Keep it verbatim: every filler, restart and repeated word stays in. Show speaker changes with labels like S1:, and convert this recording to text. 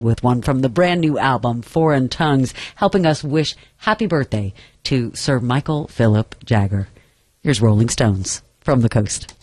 S1: with one from the brand new album, Foreign Tongues, helping us wish happy birthday to Sir Michael Philip Jagger. Here's Rolling Stones from the coast.